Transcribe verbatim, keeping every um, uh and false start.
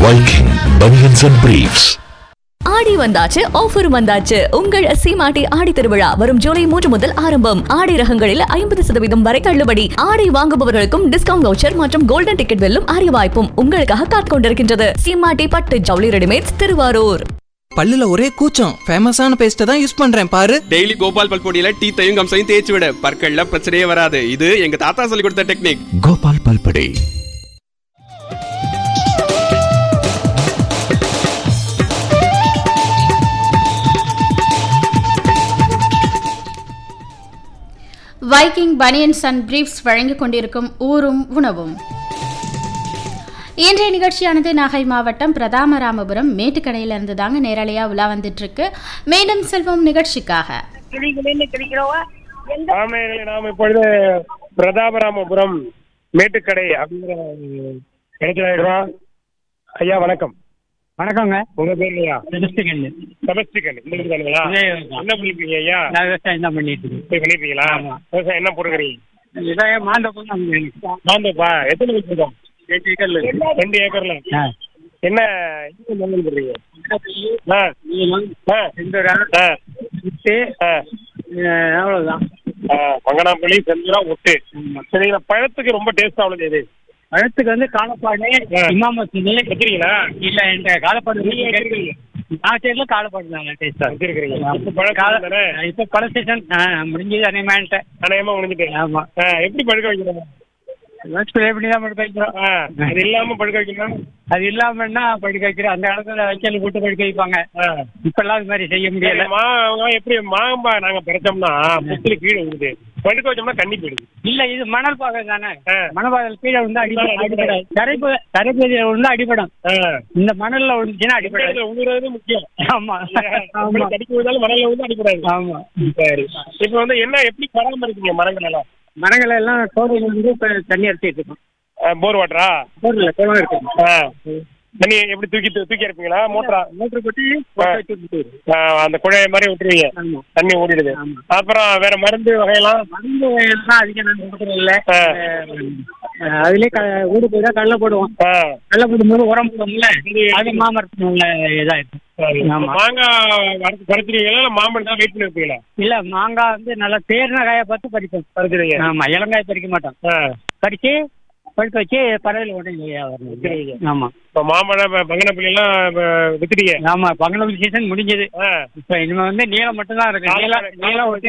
Viking Bunions and Briefs. ஆடி வந்தாச்சு, offer வந்தாச்சு. உங்கள் சீமாட்டி ஆடி திருவிழா வரும் ஜூலை மூன்று முதல் ஆரம்பம். ஆடை ரகங்களில் ஐம்பது சதவீதம் வரை தள்ளுபடி. ஆடை வாங்குபவர்களுக்கும் டிஸ்கவுண்ட் வவுச்சர் மற்றும் கோல்டன் டிக்கெட் வெல்லும் அரிய வாய்ப்பும் உங்களுக்காக காத்துக் கொண்டிருக்கின்றது. சீமாட்டி பட்டு ஜவுளி ரெடிமேட்ஸ், திருவாரூர். பல்லுல ஒரே கூச்சம், ஃபேமஸான பேஸ்ட் தான் யூஸ் பண்றேன் பாரு. டெய்லி கோபால் பல்பொடியில டீத்தையும் கம்சையும் தேய்ச்சி விட, பற்கள்ல பிரச்சனையே வராது. இது எங்க தாத்தா சொல்லி கொடுத்த technique. Gopal பல்பொடி. Viking banians and briefs வழங்கிக் கொண்டிருக்கும் ஊரும் உணவும். இன்றைய நிகழ்ச்சியானது நாகை மாவட்டம் பிரதாமராமபுரம் மேட்டுக்கடையிலிருந்து தாங்க நேரலையா உலா வந்துட்டு இருக்கு. மீண்டும் செல்வம் நிகழ்ச்சிக்காக. நாம் இப்பொழுது பிரதாபராமபுரம் மேட்டுக்கடை அப்படிங்கிற இடத்துல. ஐயா வணக்கம். வணக்கங்க. உங்க பேர் இல்லையா? செபஸ்டிகன். செபஸ்டிகன். என்ன பண்ணிருக்கீங்க ஐயா? நான் விவசாயம் தான் பண்ணிட்டு இருக்கேன். பண்ணிருக்கீங்களா? விவசாயம் என்ன போடுறீங்க? விவசாயம் மாந்தோப்பு தான். மாந்தோப்பா? எத்தனை வச்சிருக்கோம்? எட்டு ஏக்கர்ல. ரெண்டு ஏக்கர்ல என்ன நெல் போடுறீங்க? அவ்வளவுதான். பங்கனாப்பள்ளி, செந்தூரா, ஒட்டு. சரி, பழத்துக்கு ரொம்ப டேஸ்டா உள்ளது எது? பழத்துக்கு வந்து காலப்பாடு, இமாமத்தினி வச்சிருக்கீங்களா? இல்ல, என்ற காலப்பாடு நான் சைட்ல காலப்பாடு தாங்க டேஸ்டா வச்சிருக்கீங்க. இப்ப பழ சீசன் முடிஞ்சது. அனைமான்ட்ட அனையமா முடிஞ்சுட்டு. ஆமா. எப்படி பழுக்க வைக்கிறோம்? எப்படிதான் படுக்க வைக்கிறோம். அது இல்லாம படுக்க வைக்கணும். அது இல்லாமன்னா படுக்க வைக்கிறோம். அந்த காலத்துல வைக்கல் போட்டு படுக்க வைப்பாங்க. இப்ப எல்லாம் அது மாதிரி செய்ய முடியல. எப்படி மாங்கம்பா நாங்க பறிச்சோம்னா புத்துல கீழே விழுது, படுக்க வச்சோம்னா கண்ணி போயிடுது. இல்ல, இது மணல் பாகை தானே. மணல் பாகை கீழே விழுந்தா அடிப்படும். தரைப்பு தரைப்பகுதியில விழுந்தா அடிப்படும். இந்த மணல்ல விழுந்துச்சுன்னா அடிப்படாது. உழுறது முக்கியம். ஆமா, கடிக்க விழுந்தாலும் மணல்ல விழுந்து அடிப்படாது. ஆமா. சரி, இப்ப வந்து என்ன எப்படி பராமரிக்கீங்க மரங்கள் எல்லாம்? மரங்களை எல்லாம் கோடையில வந்து இப்ப தண்ணி அரைச்சிட்டு இருக்கோம். போர் வாட்டரா? போர் இல்ல, குளம் இருக்கு. தண்ணி எப்படி தூக்கி தூக்கி இருப்பீங்களா? மோட்டரா? மோட்டர் கொட்டி அந்த குழைய மாதிரி விட்டுருவீங்க, தண்ணி ஓடிடுது. அப்புறம் வேற மருந்து வகையெல்லாம்? மருந்து வகையெல்லாம் அதிகம் நாங்கள் கொடுக்குறது இல்லை. அதுலயே ஊடு போய் தான் கடலை போடுவோம். கடலை போடும்போது உரம் போடுவோம்ல, அது மாமரத்து நல்ல இதாயிருக்கு. மாங்காய் பறிச்சிருக்கீங்களா? மாம்பழம் தான் வெயிட் பண்ணி வைப்பீங்களா? இல்ல, மாங்காய் வந்து நல்லா தேர்ன காயை பார்த்து பறிப்போம். பறிச்சிருக்கீங்க? ஆமா, இளங்காய் பறிக்க மாட்டோம். பறிச்சு பழுக்க வச்சு பறவையில் உடனே. ஆமா. இப்போ மாம்பழம் பங்கனப்பள்ளி எல்லாம் வித்துட்டீங்க? ஆமா, பங்கனப்பள்ளி சீசன் முடிஞ்சது. இப்ப இனிமே வந்து நீளம் மட்டும் தான் இருக்கு. நீளம் நீளம்